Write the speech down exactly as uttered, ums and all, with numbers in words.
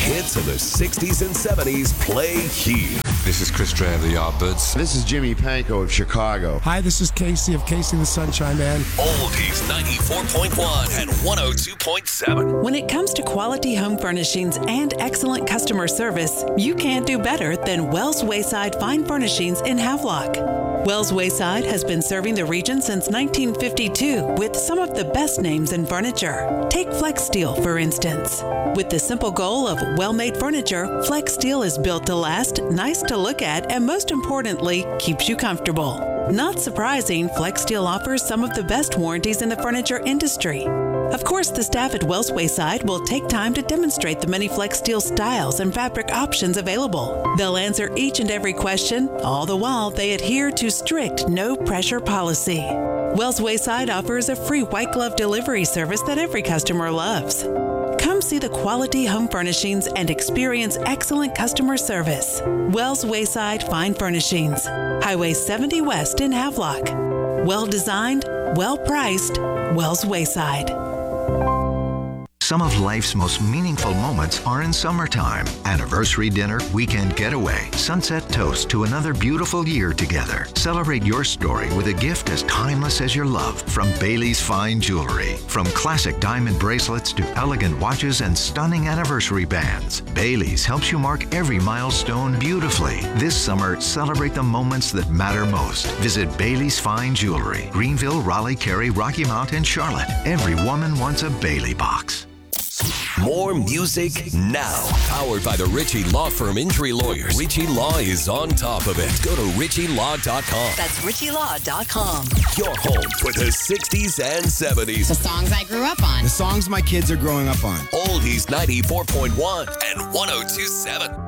hits of the sixties and seventies play here. This is Chris Dre of the Yardbirds. This is Jimmy Panko of Chicago. Hi, this is Casey of Casey the Sunshine Man. Oldies ninety-four point one and one oh two point seven. When it comes to quality home furnishings and excellent customer service, you can't do better than Wells Wayside Fine Furnishings in Havelock. Wells Wayside has been serving the region since nineteen fifty-two with some of the best names in furniture. Take Flex Steel, for instance. With the simple goal of well-made furniture, Flex Steel is built to last, nice to look at, and most importantly, keeps you comfortable. Not surprising, Flex Steel offers some of the best warranties in the furniture industry. Of course, the staff at Wells Wayside will take time to demonstrate the many Flex Steel styles and fabric options available. They'll answer each and every question, all the while they adhere to strict no-pressure policy. Wells Wayside offers a free white glove delivery service that every customer loves. Come see the quality home furnishings and experience excellent customer service. Wells Wayside Fine Furnishings, Highway seventy West in Havelock. Well-designed, well-priced, Wells Wayside. Some of life's most meaningful moments are in summertime. Anniversary dinner, weekend getaway, sunset toast to another beautiful year together. Celebrate your story with a gift as timeless as your love from Bailey's Fine Jewelry. From classic diamond bracelets to elegant watches and stunning anniversary bands, Bailey's helps you mark every milestone beautifully. This summer, celebrate the moments that matter most. Visit Bailey's Fine Jewelry, Greenville, Raleigh, Cary, Rocky Mount, and Charlotte. Every woman wants a Bailey box. More music now. Powered by the Ritchie Law Firm Injury Lawyers. Ritchie Law is on top of it. Go to ritchie law dot com. That's ritchie law dot com. Your home for the sixties and seventies. The songs I grew up on. The songs my kids are growing up on. Oldies ninety-four point one and one oh two point seven.